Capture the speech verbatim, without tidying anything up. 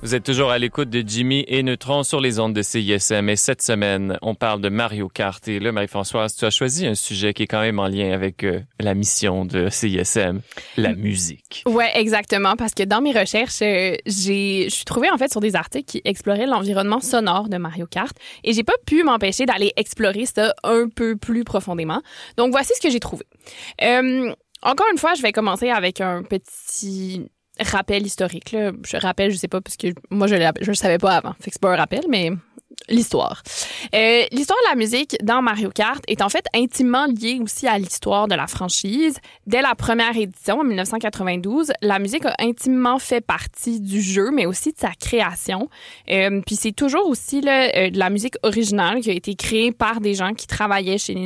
Vous êtes toujours à l'écoute de Jimmy et Neutron sur les ondes de C I S M. Et cette semaine, on parle de Mario Kart. Et là, Marie-Françoise, tu as choisi un sujet qui est quand même en lien avec euh, la mission de C I S M, la musique. Ouais, exactement. Parce que dans mes recherches, euh, j'ai, je suis trouvée en fait sur des articles qui exploraient l'environnement sonore de Mario Kart. Et j'ai pas pu m'empêcher d'aller explorer ça un peu plus profondément. Donc, voici ce que j'ai trouvé. Euh, encore une fois, je vais commencer avec un petit rappel historique. Là. Je rappelle, je sais pas, parce que moi, je ne le savais pas avant. Fait que c'est pas un rappel, mais l'histoire. Euh, l'histoire de la musique dans Mario Kart est en fait intimement liée aussi à l'histoire de la franchise. Dès la première édition, en dix-neuf cent quatre-vingt-douze, la musique a intimement fait partie du jeu, mais aussi de sa création. Euh, puis c'est toujours aussi là, euh, de la musique originale qui a été créée par des gens qui travaillaient chez